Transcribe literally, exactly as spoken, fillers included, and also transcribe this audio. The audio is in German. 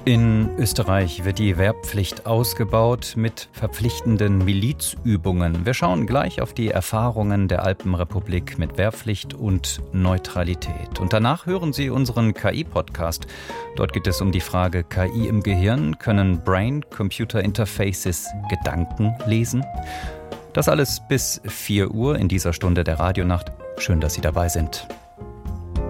In Österreich wird die Wehrpflicht ausgebaut mit verpflichtenden Milizübungen. Wir schauen gleich auf die Erfahrungen der Alpenrepublik mit Wehrpflicht und Neutralität. Und danach hören Sie unseren K I-Podcast. Dort geht es um die Frage: K I im Gehirn, können Brain-Computer-Interfaces Gedanken lesen? Das alles bis vier Uhr in dieser Stunde der Radionacht. Schön, dass Sie dabei sind.